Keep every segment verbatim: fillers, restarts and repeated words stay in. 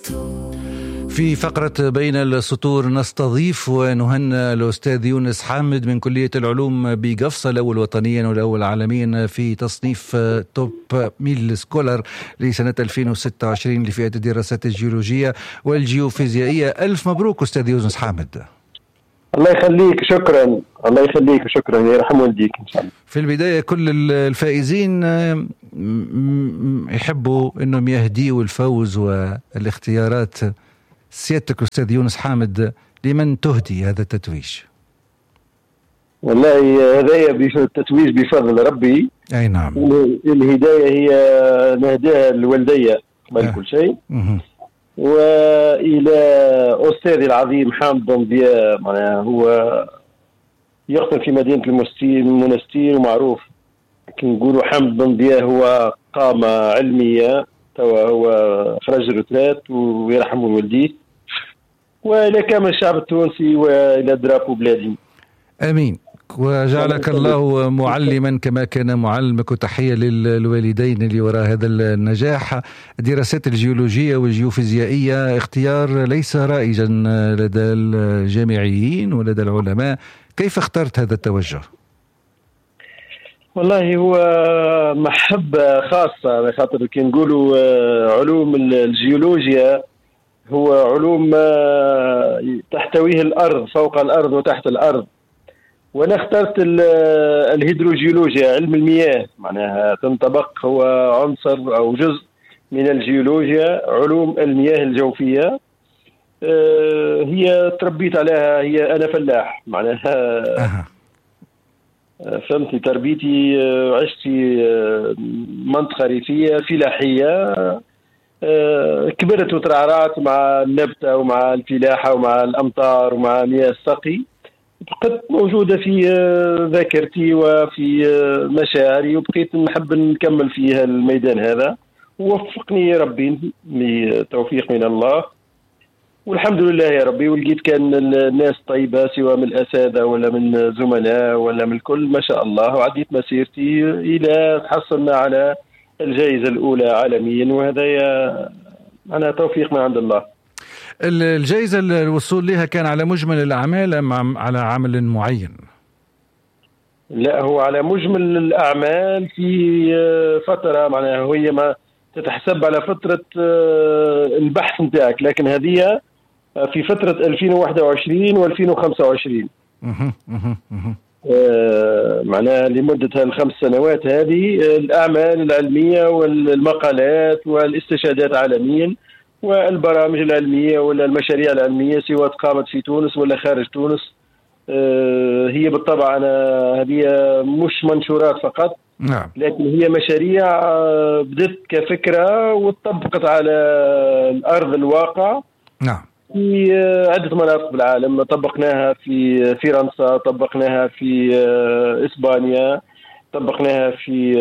في فقرة بين السطور نستضيف ونهنئ الأستاذ يونس حامد من كلية العلوم بقفصة، الأول وطنيا والأول عالميا في تصنيف توب ميل سكولر لسنة ألفين وستة وعشرين لفئة الدراسات الجيولوجية والجيوفيزيائية. ألف مبروك أستاذ يونس حامد. الله يخليك، شكرا. الله يخليك وشكرا، يرحم والديك إن شاء الله. في البداية كل الفائزين يحبوا أنهم يهديوا الفوز والاختيارات. سيادتك أستاذ يونس حامد لمن تهدي هذا التتويج؟ والله هذا التتويج بفضل ربي. أي نعم. الهداية هي نهديها للوالدية قبل كل شيء، وإلى أستاذي العظيم حامد ضمضياء، معناها هو يقطن في مدينة المنستير ومعروف كي نقولوا حامد ضمضياء هو قامة علمية، توا هو خرج الرترات ويرحمه والديه، وإلى كامل الشعب التونسي وإلى درابو بلادي. آمين. وجعلك الله معلما كما كان معلمك، وتحية للوالدين اللي وراء هذا النجاح. الدراسات الجيولوجية والجيوفيزيائية اختيار ليس رائجا لدى الجامعيين ولدى العلماء، كيف اخترت هذا التوجه؟ والله هو محبة خاصة، خاطر كي نقولوا علوم الجيولوجيا هو علوم تحتويه الأرض، فوق الأرض وتحت الأرض، وأنا اخترت الهيدروجيولوجيا علم المياه، معناها تنطبق هو عنصر أو جزء من الجيولوجيا، علوم المياه الجوفية. هي تربيت عليها، هي أنا فلاح معناها أه. فهمتي، تربيتي عشت في منطقة ريفية فلاحية، كبرت وترعرعت مع النبتة ومع الفلاحة ومع الأمطار ومع مياه السقي، بقيت موجودة في ذاكرتي وفي مشاعري، وبقيت نحب نكمل في الميدان هذا، ووفقني ربي بتوفيق من الله والحمد لله يا ربي. ولقيت كان الناس طيبة سواء من الأساتذة ولا من زملاء ولا من الكل ما شاء الله، وعديت مسيرتي إلى تحصلنا على الجائزة الأولى عالميا، وهذا أنا توفيق من عند الله. الجائزة الوصول لها كان على مجمل الأعمال أم على عمل معين؟ لا، هو على مجمل الأعمال في فترة، معناها هي ما تتحسب على فترة البحث نتاعك، لكن هذه في فترة ألفين وواحد وعشرين وألفين وخمسة وعشرين. معناها لمدة الخمس سنوات هذه الأعمال العلمية والمقالات والاستشهادات عالميا والبرامج العلمية ولا المشاريع العلمية سواء قامت في تونس ولا خارج تونس. هي بالطبع أنا هذه مش منشورات فقط، نعم، لكن هي مشاريع بدت كفكرة وطبقت على الأرض الواقع. نعم. في عدة مناطق بالعالم، طبقناها في فرنسا، طبقناها في إسبانيا، طبقناها في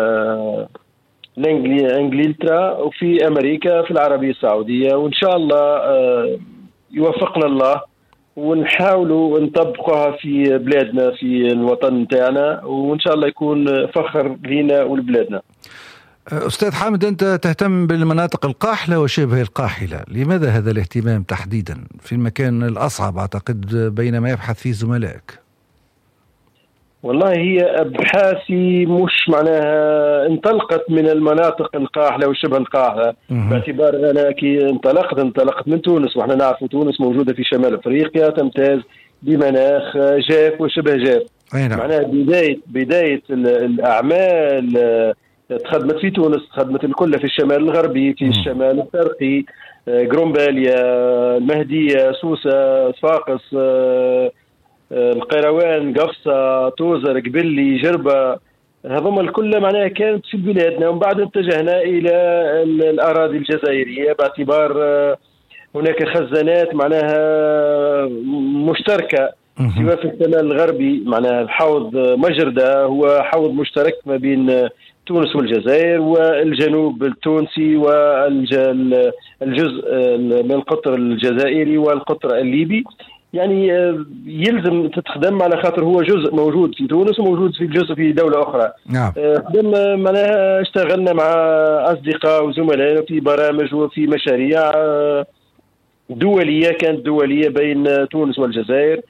انجلترا، وفي امريكا في العربيه السعوديه، وان شاء الله يوفقنا الله ونحاولوا نطبقها في بلادنا في الوطن تاعنا، وان شاء الله يكون فخر لينا ولبلادنا. استاذ حامد، انت تهتم بالمناطق القاحله وشبه القاحله، لماذا هذا الاهتمام تحديدا في المكان الاصعب اعتقد بينما يبحث فيه زملائك؟ والله هي أبحاثي مش معناها انطلقت من المناطق القاحلة وشبه القاحلة، باعتبار أنا كي انطلقت انطلقت من تونس، وإحنا نعرف تونس موجودة في شمال أفريقيا، تمتاز بمناخ جاف وشبه جاف. معناها بداية بداية الأعمال تخدمت في تونس، تخدمت الكل في الشمال الغربي، في الشمال الشرقي، جرومباليا، المهدية، سوسة، صفاقس، القيروان، قفصة، توزر، قبلي، جربة، هذوما الكل معناها كانت في بلادنا. ومن بعد اتجهنا إلى الأراضي الجزائرية باعتبار هناك خزانات معناها مشتركة سواء في الشمال الغربي، معناها الحوض مجردة هو حوض مشترك ما بين تونس والجزائر، والجنوب التونسي والجزء من القطر الجزائري والقطر الليبي. يعني يلزم تتخدم على خاطر هو جزء موجود في تونس وموجود في جزء في دولة أخرى. نعم. خدم معناها اشتغلنا مع أصدقاء وزملاء في برامج وفي مشاريع دولية كانت دولية بين تونس والجزائر،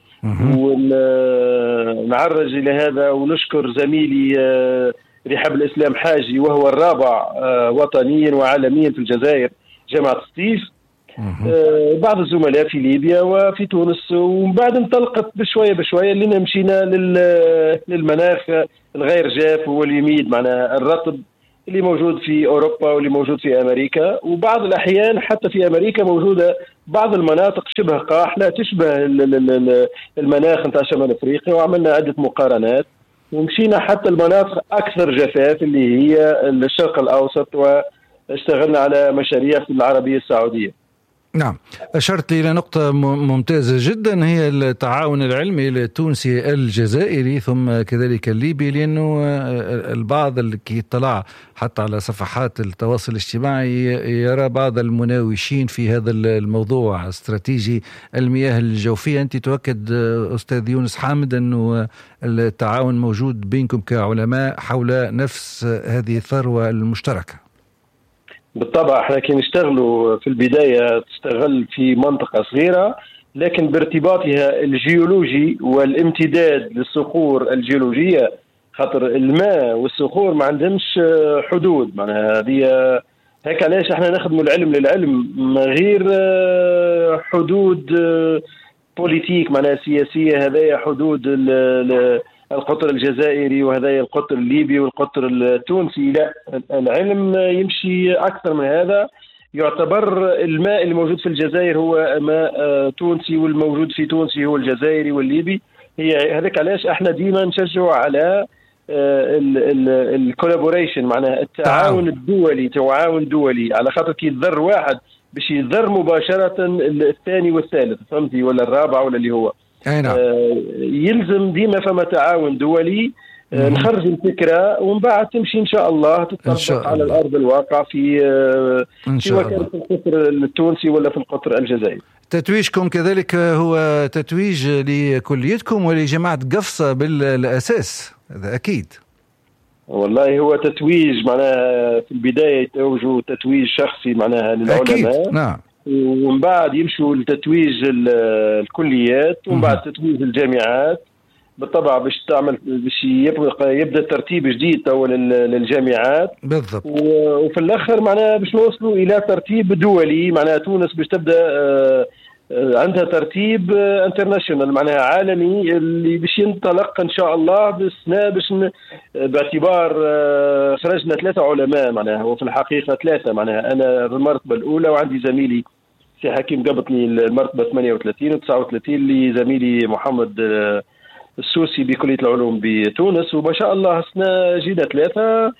ونعرج إلى هذا ونشكر زميلي رحاب الإسلام حاجي وهو الرابع وطنيا وعالميا في الجزائر جامعة سطيف. بعض الزملاء في ليبيا وفي تونس، ومن بعد انطلقت بشوية بشوية لنا مشينا للمناخ الغير جاف واليميد، معناها الرطب اللي موجود في أوروبا واللي موجود في أمريكا، وبعض الأحيان حتى في أمريكا موجودة بعض المناطق شبه قاح لا تشبه المناخ نتاع شمال أفريقيا، وعملنا عدة مقارنات ومشينا حتى المناطق أكثر جفاف اللي هي الشرق الأوسط، واشتغلنا على مشاريع في العربية السعودية. نعم، أشرت إلى نقطة ممتازة جدا هي التعاون العلمي التونسي الجزائري ثم كذلك الليبي، لأنه البعض اللي يطلع حتى على صفحات التواصل الاجتماعي يرى بعض المناوشين في هذا الموضوع استراتيجي المياه الجوفية. أنت تؤكد أستاذ يونس حامد أنه التعاون موجود بينكم كعلماء حول نفس هذه الثروة المشتركة. بالطبع احنا كي نشتغلوا في البداية تشتغل في منطقة صغيرة، لكن بارتباطها الجيولوجي والامتداد للصخور الجيولوجية، خاطر الماء والصخور ما عندهمش حدود، معناها هذه هيك علاش احنا نخدموا العلم للعلم من غير حدود بوليتيك معناها سياسية. هذا حدود القطر الجزائري وهذا القطر الليبي والقطر التونسي، لا، العلم يمشي أكثر من هذا. يعتبر الماء الموجود في الجزائر هو ماء تونسي، والموجود في تونس هو الجزائري والليبي. هي هذاك علاش احنا ديما نشجع على الكولابوريشن، معناها التعاون الدولي، تعاون دولي، على خاطر كي يضر واحد باش يضر مباشرة الثاني والثالث، فهمتي، ولا الرابع ولا اللي هو. آه يلزم ديما فما تعاون دولي. آه نخرج الفكرة ومن بعد تمشي إن شاء الله تطبق على الأرض الواقع في آه في وكالة القطر التونسي ولا في القطر الجزائري. تتويجكم كذلك هو تتويج لكليتكم ولجماعة قفصة بالأساس، هذا أكيد. والله هو تتويج معناها في البداية يتوجوا تتويج شخصي معناها للعلماء. أكيد. نعم. ومن بعد يمشوا لتتويج الكليات، ومن بعد تتويج الجامعات. بالطبع باش تعمل باش يبقى يبدا ترتيب جديد تو للجامعات بالضبط. وفي الاخر معناها باش نوصلوا الى ترتيب دولي، معناها تونس باش تبدا عندها ترتيب انترناشونال معناها عالمي اللي باش ينطلق ان شاء الله بالسنه، باش باعتبار خرجنا ثلاثه علماء معناها، وفي الحقيقه ثلاثه معناها انا المرتبه الاولى، وعندي زميلي سي حكيم قبطني المرتبه ثمانية وثلاثين وتسعة وثلاثين اللي زميلي محمد السوسي بكليه العلوم بتونس، وما شاء الله سنه جينا ثلاثه.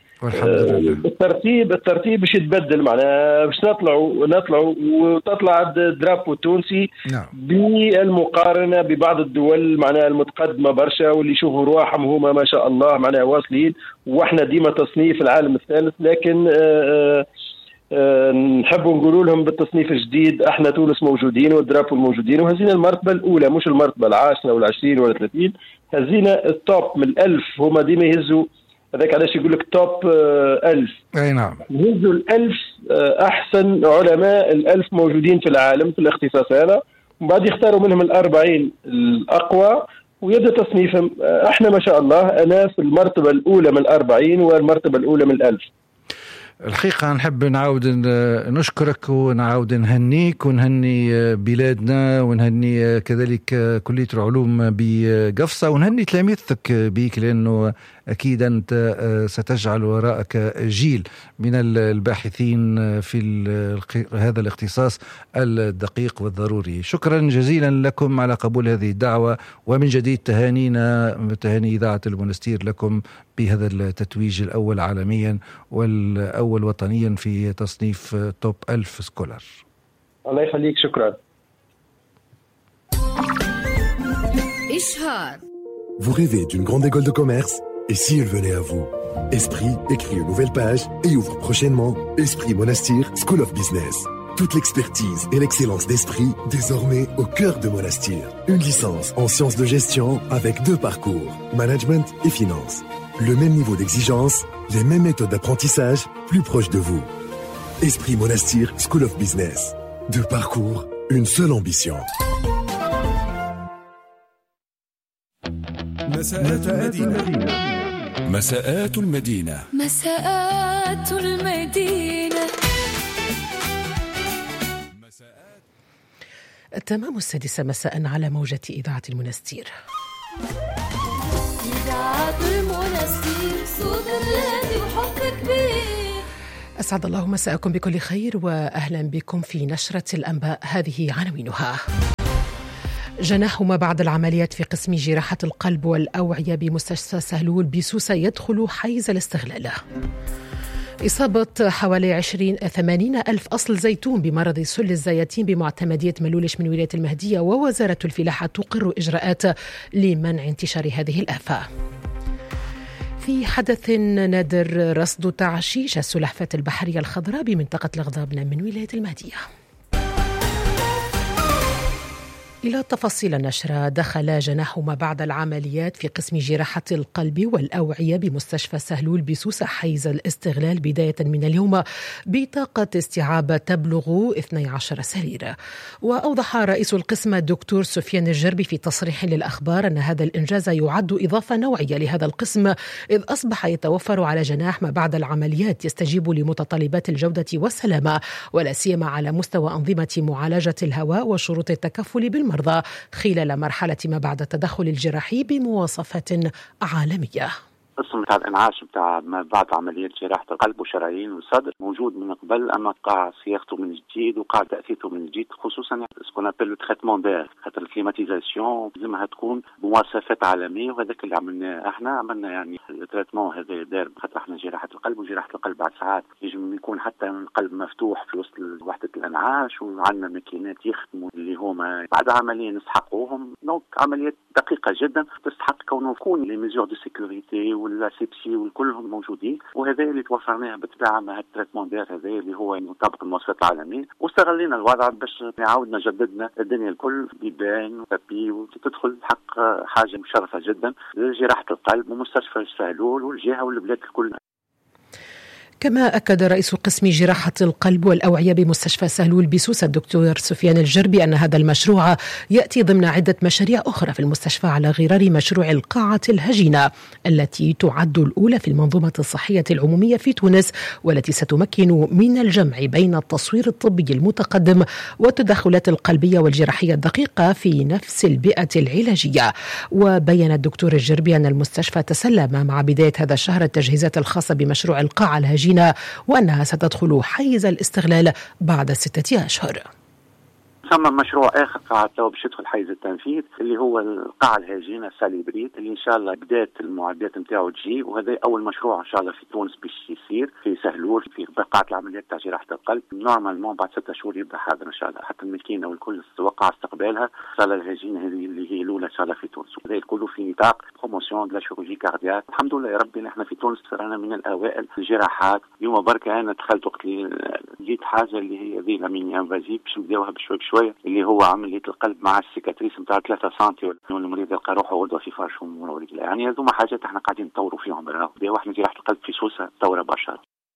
الترتيب الترتيب باش يتبدل معناها باش نطلعوا نطلعوا وتطلع الدرابو التونسي. نعم. بالمقارنه ببعض الدول معناها المتقدمه برشا واللي يشوفوا رواحهم هما ما شاء الله معناها واصلين، واحنا ديما تصنيف العالم الثالث، لكن آآ آآ نحبوا نقولوا لهم بالتصنيف الجديد احنا تونس موجودين والدرابو موجودين، وهزينا المرتبه الاولى مش المرتبه العاشره ولا عشرين ولا ثلاثين، هزينا التوب من الألف. هما ديما يهزوا هذاك علاش يقول لك توب ألف. أي نعم. يهزوا الألف أحسن علماء الألف موجودين في العالم في الاختصاص هذا، ومن بعد يختاروا منهم الأربعين الأقوى ويبدأ تصنيفهم. احنا ما شاء الله أنا في المرتبة الأولى من الأربعين والمرتبة الأولى من الألف. الحقيقة نحب نعاود نشكرك ونعاود نهنيك ونهني بلادنا ونهني كذلك كلية العلوم بقفصة ونهني تلاميذك بيك، لأنه أكيد أنت ستجعل وراءك جيل من الباحثين في هذا الاختصاص الدقيق والضروري. شكرا جزيلا لكم على قبول هذه الدعوة، ومن جديد تهانينا تهاني إذاعة المنستير لكم بهذا التتويج الأول عالميا والأول وطنيا في تصنيف توب ألف سكولر. الله يخليك، شكرا. إشهار. Vous rêvez d'une grande école de commerce? Et si elle venait à vous? Esprit écrit une nouvelle page et ouvre prochainement Esprit Monastir School of Business. Toute l'expertise et l'excellence d'esprit désormais au cœur de Monastir. Une licence en sciences de gestion avec deux parcours, management et finance. Le même niveau d'exigence, les mêmes méthodes d'apprentissage, plus proches de vous. Esprit Monastir School of Business. Deux parcours, une seule ambition. مساءات المدينة. مساءات المدينة. مساءات المدينة. التمام السادسة مساء على موجة إذاعة المنستير. إذاعة المنستير صوت الراديو وحب كبير. أسعد الله مساءكم بكل خير وأهلا بكم في نشرة الأنباء. هذه عناوينها: جناح ما بعد العمليات في قسم جراحة القلب والأوعية بمستشفى سهلول بسوسة يدخل حيز الاستغلال. إصابة حوالي عشرين ثمانين ألف أصل زيتون بمرض سل الزياتين بمعتمدية ملولش من ولاية المهدية، ووزارة الفلاحة تقر إجراءات لمنع انتشار هذه الآفة. في حدث نادر رصد تعشيش السلحفاة البحرية الخضراء بمنطقة الغضابنة من ولاية المهدية. إلى تفاصيل النشرة. دخل جناح ما بعد العمليات في قسم جراحة القلب والأوعية بمستشفى سهلول بسوسة حيز الاستغلال بداية من اليوم بطاقة استيعاب تبلغ اثني عشر سرير. وأوضح رئيس القسم الدكتور سفيان الجربي في تصريح للأخبار أن هذا الإنجاز يعد إضافة نوعية لهذا القسم، إذ أصبح يتوفر على جناح ما بعد العمليات يستجيب لمتطلبات الجودة والسلامة، ولا سيما على مستوى أنظمة معالجة الهواء وشروط التكفل بالمرضى مرضى خلال مرحلة ما بعد التدخل الجراحي بمواصفات عالمية. القسم بتاع الانعاش بتاع ما بعد عمليات جراحة القلب والشرايين والصدر موجود من قبل، اما قاع صياغته من جديد وقاع تأثيته من جديد، خصوصا سكون ابل التريتمون دير، خاطر الكليماتيزاسيون لازمها تكون بمواصفات عالمية، وهذاك اللي عملناه احنا. عملنا يعني التريتمون هذا دار خاطر احنا جراحة القلب وجراحة القلب بعد ساعات يجب يكون حتى القلب مفتوح في وسط وحدة الانعاش، وعندنا ماكينات يخدموا اللي هما بعد عملية نسحقوهم. دونك عمليات دقيقة جدا تستحق كونه يكون لي ميزور دو سيكوريتي والسيبسي والكلهم موجودين، وهذا اللي توفرناه بالطبيعه مع التريتمون دير هذا اللي هو يطابق المواصفات العالميه، واستغلينا الوضع باش عاودنا جددنا الدنيا الكل بيبان وتبي وتدخل حق حاجه مشرفه جدا لجراحه القلب ومستشفى سهلول والجهه والبلاد الكل. كما أكد رئيس قسم جراحة القلب والأوعية بمستشفى سهلول بسوسة الدكتور سفيان الجربي أن هذا المشروع يأتي ضمن عدة مشاريع أخرى في المستشفى على غرار مشروع القاعة الهجينة التي تعد الأولى في المنظومة الصحية العمومية في تونس، والتي ستمكن من الجمع بين التصوير الطبي المتقدم والتدخلات القلبية والجراحية الدقيقة في نفس البيئة العلاجية. وبين الدكتور الجربي أن المستشفى تسلم مع بداية هذا الشهر التجهيزات الخاصة بمشروع القاعة الهجينة، وأنها ستدخل حيز الاستغلال بعد ستة أشهر. ثم مشروع اخر قاعد تو باش يدخل حيز التنفيذ اللي هو القاعه الهجينه ساليبريت، اللي ان شاء الله بدات المعدات نتاعو تجي، وهذا اول مشروع ان شاء الله في تونس باش يصير في سهلول في قاعه العمليات تاع جراحه القلب. نورمالمون بعد ستة شهور يبدا هذا ان شاء الله، حتى الماكينه والكل توقع استقبالها. الصاله الهجينه هذه اللي هي الاولى ان شاء الله في تونس، وهذا الكل في نطاق بروموسيون دو لا شيروجي كاردياك. الحمد لله يا ربي احنا في تونس صرنا من الاوائل الجراحات. اليوم بركه انا دخلت وقت اللي جيت حاجه اللي هي هذه لاميني انفازيف باش نبداوها بشوي بشوي، اللي هو عملية القلب مع السيكاتريس نتاع ثلاثة سنتي والمريض يلقى روحه وضع في فرش ومرور. يعني هذوما حاجات احنا قاعدين نطوروا فيهم براو. واحنا جراحة القلب في سوسة تطور بشر.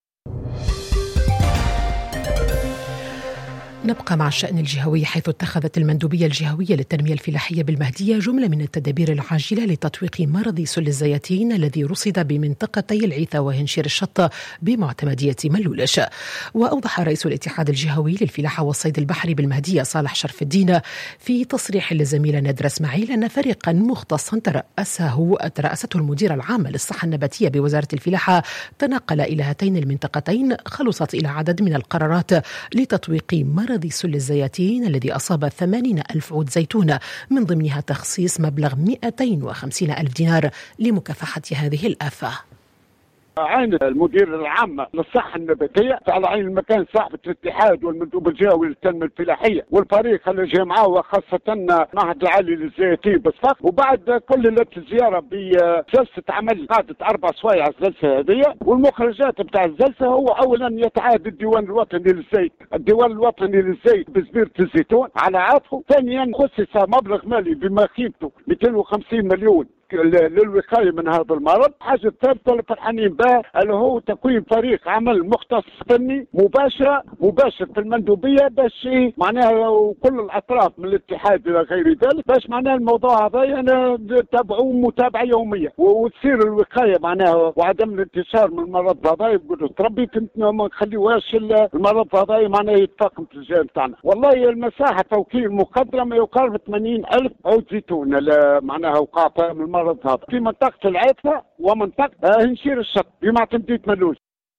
نبقى مع الشأن الجهوي، حيث اتخذت المندوبية الجهوية للتنمية الفلاحية بالمهدية جملة من التدابير العاجلة لتطويق مرض سل الزياتين الذي رصد بمنطقتي العيثة وهنشير الشط بمعتمدية ملولش. وأوضح رئيس الاتحاد الجهوي للفلاحة والصيد البحري بالمهدية صالح شرف الدين في تصريح للزميلة نادرة اسماعيل أن فريقا مختصا ترأسه ترأسته المدير العام للصحة النباتية بوزارة الفلاحة تنقل إلى هاتين المنطقتين، خلصت إلى عدد من القرارات لتطويق مرض سل الزياتين الذي أصاب ثمانين ألف عود زيتون، من ضمنها تخصيص مبلغ مئتين وخمسين ألف دينار لمكافحة هذه الآفة. عين المدير العام للصحة النباتية على عين المكان صاحب الاتحاد والمندوب الجهوي للتنمية الفلاحية والفريق اللي جاء معاه وخاصة معهد العالي للزيتي بصفاق. وبعد كل الزيارة بجلسة عمل قعدت أربع سوايع الجلسة هذه، والمخرجات بتاع الجلسة هو أولا يتعاد الديوان الوطني للزيت الديوان الوطني للزيت بزبيرة الزيتون على عاتقه. ثانيا خصص مبلغ مالي بما قيمته مئتين وخمسين مليون للوقايه من هذا المرض. حاجه ثالثه اللي فرحانين بها اللي هو تكوين فريق عمل مختص فني مباشر مباشر في المندوبيه باش معناها كل الاطراف من الاتحاد الى غير ذلك باش معناها الموضوع هذا يعني تابعوه متابعه يوميه وتصير الوقايه معناها وعدم الانتشار من المرض هذا. يقولوا تربي ما نخليوهاش المرض هذا معناها يتفاقم في الجانب تاعنا. والله المساحه توكيل مقدره ما يقارب ثمانين ألف عود زيتون معناها وقع من المرض هذا في منطقة العتبة ومنطقة هنشير الشط بمعتمدية ملوز.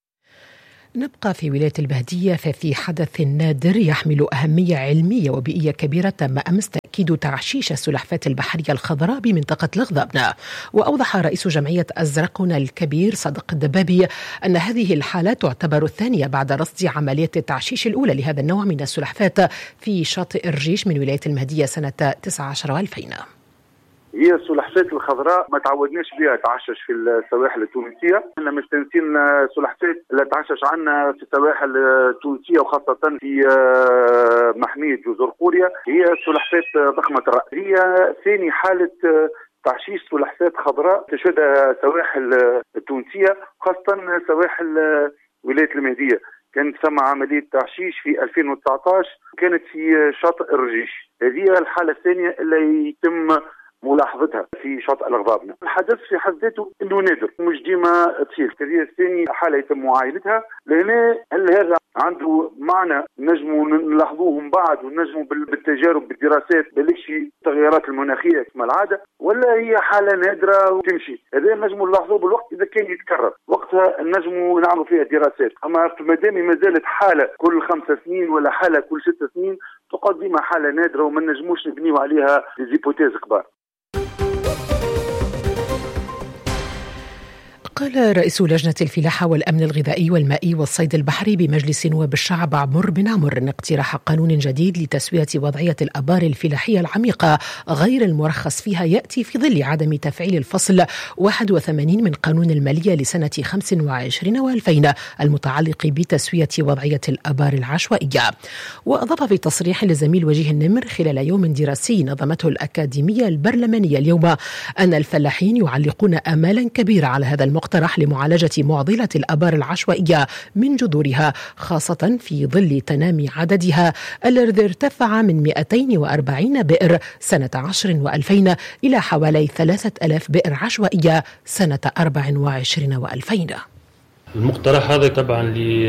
نبقى في ولاية البهدية، ففي حدث نادر يحمل أهمية علمية وبيئية كبيرة تم أمس تأكيد تعشيش السلحفاة البحرية الخضراء بمنطقة الغضبنة. وأوضح رئيس جمعية أزرقنا الكبير صادق الدبابي أن هذه الحالة تعتبر الثانية بعد رصد عملية التعشيش الأولى لهذا النوع من السلحفاة في شاطئ الرجيش من ولاية المهدية سنة تسعة عشر وألفين. هي السلحفاة الخضراء ما تعودناش بها تعشش في السواحل التونسية. احنا مستنسين سلحفاة اللي تعشش عنا في السواحل التونسية وخاصة في محمية جزر قوريا. هي سلحفاة ضخمة الرأس. هي ثاني حالة تعشيش سلحفاة خضراء تشهدها سواحل التونسية خاصة سواحل ولاية المهدية. كانت ثم عملية تعشيش في ألفين وتسعة عشر كانت في شاطئ الرجيش. هذه الحالة الثانية اللي يتم ملاحظتها في شاطئ الغضابنة. الحدث في حد ذاته انه نادر مش ديما تصير. هذه الثانية حالة يتم معاينتها لهنا. هل هذا عنده معنى نجموا نلاحظوه من بعد ونجموا بالتجارب بالدراسات بلش التغيرات المناخية كما العادة، ولا هي حالة نادرة وتمشي؟ هذا نجموا نلاحظوه بالوقت إذا كان يتكرر وقتها نجموا نعملوا فيها دراسات. أما ما دام ما زالت حالة كل خمس سنين ولا حالة كل ست سنين تقعد ديما حالة نادرة وما نجموش نبنيوا عليها ديزيبوتيز كبار. قال رئيس لجنة الفلاحة والأمن الغذائي والمائي والصيد البحري بمجلس نواب الشعب عمر بن عمر أن اقتراح قانون جديد لتسوية وضعية الآبار الفلاحية العميقة غير المرخص فيها يأتي في ظل عدم تفعيل الفصل واحد وثمانين من قانون المالية لسنة خمسة وعشرين وألفين المتعلق بتسوية وضعية الآبار العشوائية. وأضاف في تصريح لزميل وجيه النمر خلال يوم دراسي نظمته الأكاديمية البرلمانية اليوم أن الفلاحين يعلقون آمالا كبيرة على هذا المقترح لمعالجة معضلة الآبار العشوائية من جذورها، خاصة في ظل تنامي عددها الذي ارتفع من مئتين وأربعين بئر سنة عشر وألفين إلى حوالي ثلاثة آلاف بئر عشوائية سنة أربع وعشرين وألفين. المقترح هذا طبعا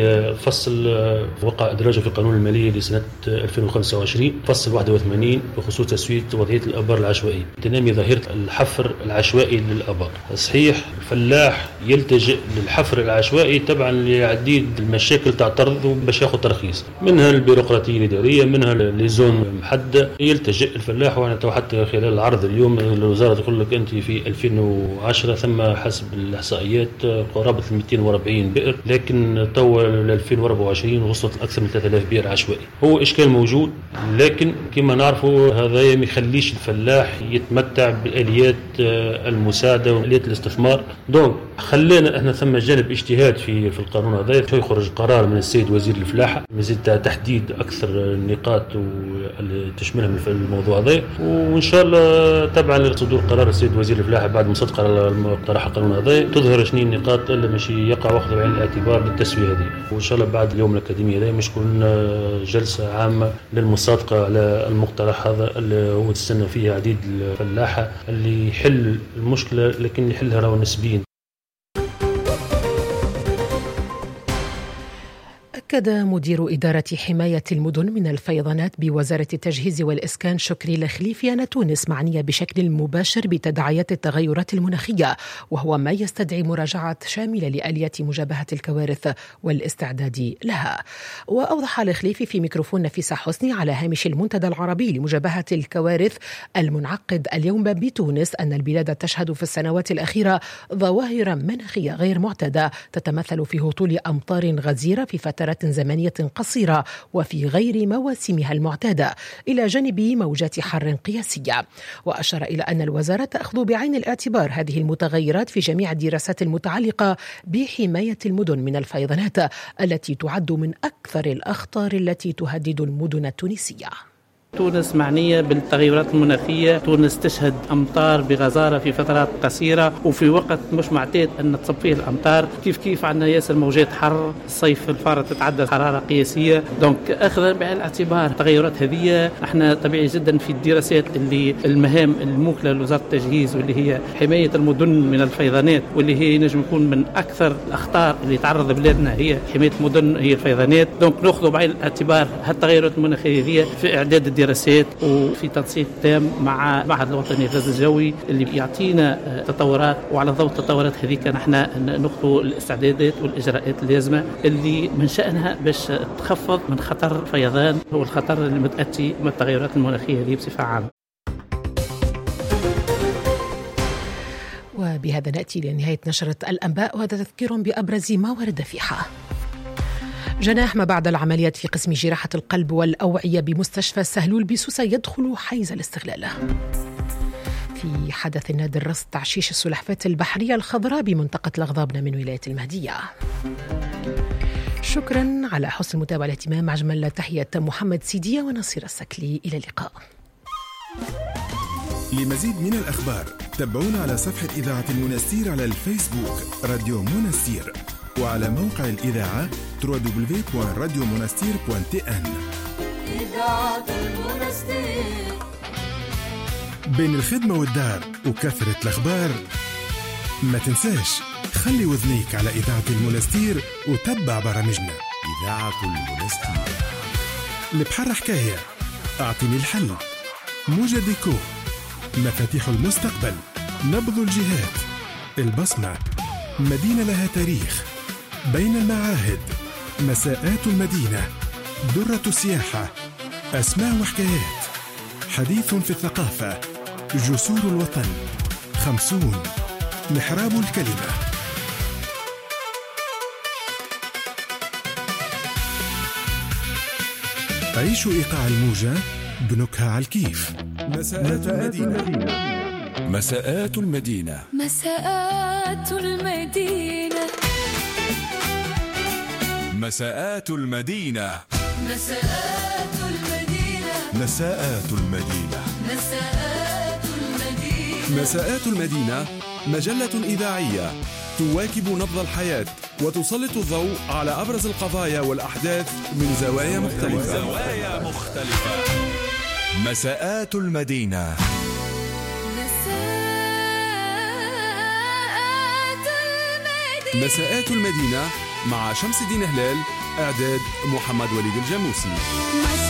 لفصل وقع إدراجه في القانون المالي لسنة ألفين وخمسة وعشرين فصل واحد وثمانين بخصوص تسوية وضعية الآبار العشوائية. تنامي ظاهرة الحفر العشوائي للآبار. صحيح الفلاح يلتجئ للحفر العشوائي طبعا لعديد المشاكل تعترض باش ياخذ ترخيص، منها البيروقراطية الإدارية، منها لزون محددة. يلتجئ الفلاح، وانا تو حتى خلال العرض اليوم الوزارة تقول لك انت في ألفين وعشرة ثم حسب الإحصائيات قرابة مئتين وأربعين بئر، لكن تو ل ألفين وأربعة وعشرين وصلت أكثر من ثلاثة آلاف بئر عشوائي. هو إشكال موجود، لكن كما نعرفوا هذا ما يخليش الفلاح يتمتع بالآليات المساعدة وآليات الاستثمار. دونك خلينا احنا ثم جانب اجتهاد في في القانون هذا. يخرج قرار من السيد وزير الفلاحة مزيد تحديد أكثر النقاط وتشملها في الموضوع هذا، وإن شاء الله تبعا لصدور قرار السيد وزير الفلاحة بعد ما صدق مقترح القانون هذا تظهر شنو النقاط اللي ماشي يقع واخذ بعين الاعتبار للتسوية هذه. وإن شاء الله بعد اليوم الأكاديمي هذا مش تكون جلسة عامة للمصادقة على المقترح هذا اللي هو تستنى فيه عديد الفلاحة اللي يحل المشكلة، لكن يحلها راهو نسبيا. أكد مدير إدارة حماية المدن من الفيضانات بوزارة التجهيز والإسكان شكري الخليفي أن تونس معنية بشكل مباشر بتداعيات التغيرات المناخية، وهو ما يستدعي مراجعة شاملة لآليات مجابهة الكوارث والاستعداد لها. وأوضح الخليفي في ميكروفون نفيسة حسني على هامش المنتدى العربي لمجابهة الكوارث المنعقد اليوم بتونس أن البلاد تشهد في السنوات الأخيرة ظواهر مناخية غير معتادة تتمثل في هطول أمطار غزيرة في فترات زمنية قصيرة وفي غير مواسمها المعتادة، إلى جانب موجات حر قياسية. وأشار إلى أن الوزارة تأخذ بعين الاعتبار هذه المتغيرات في جميع الدراسات المتعلقة بحماية المدن من الفيضانات التي تعد من أكثر الأخطار التي تهدد المدن التونسية. تونس معنية بالتغيرات المناخية. تونس تشهد أمطار بغزارة في فترات قصيرة وفي وقت مش معتاد أن تصب فيه الأمطار. كيف كيف عندنا ياسر موجات حر، الصيف الفارة تتعدى حرارة قياسية. دونك أخذ بعين الاعتبار التغيرات هذه، احنا طبيعي جدا في الدراسات اللي المهام الموكلة لوزارة التجهيز واللي هي حماية المدن من الفيضانات، واللي هي نجم يكون من أكثر الأخطار اللي تعرض بلادنا هي حماية المدن هي الفيضانات. دونك نأخذ بعين الاعتبار هالتغيرات المناخية هذه في إعداد الدراسات وفي تنسيق تام مع المعهد الوطني للغاز الجوي اللي يعطينا تطورات، وعلى ضوء التطورات هذيك نحن ناخذ الاستعدادات والإجراءات اللازمة اللي من شأنها باش تخفض من خطر فيضان هو الخطر اللي متأتي من التغيرات المناخية هذه بصفة عامة. وبهذا نأتي لنهاية نشرة الأنباء، وهذا تذكير بأبرز ما ورد فيها. جناح ما بعد العمليات في قسم جراحة القلب والأوعية بمستشفى سهلول بسوسة يدخل حيز الاستغلال. في حدث نادر رصد تعشيش السلحفاة البحرية الخضراء بمنطقة الأغضابنة من ولاية المهدية. شكرا على حسن المتابعة والاهتمام. أجمل تحية محمد سيدية ونصير السكلي. إلى اللقاء. لمزيد من الأخبار تابعونا على صفحة إذاعة المنستير على الفيسبوك راديو منستير، وعلى موقع الإذاعة دبليو دبليو دبليو دوت راديو منستير دوت تي إن. إذاعة المنستير. بين الخدمة والدار وكثرة الأخبار ما تنساش خلي وذنيك على إذاعة المنستير وتبع برامجنا. إذاعة المنستير. البحر حكاية، أعطني الحل، موجة ديكو، مفاتيح المستقبل، نبض الجهات، البصمة، مدينة لها تاريخ، بين المعاهد، مساءات المدينة، درة السياحة، أسماء وحكايات، حديث في الثقافة، جسور الوطن، خمسون، محراب الكلمة. عيشوا إيقاع الموجة بنكهة على الكيف. مساءات المدينة. مساءات المدينة. مساءات المدينة. مساءات المدينة. مساءات المدينة. مساءات المدينة. مساءات المدينة. مساءات المدينة مجلة إذاعية تواكب نبض الحياة وتسلط الضوء على أبرز القضايا والأحداث من زوايا مختلفة. زوايا مختلفة. مساءات المدينة. مساءات المدينة مع شمس الدين هلال، إعداد محمد وليد الجاموسي.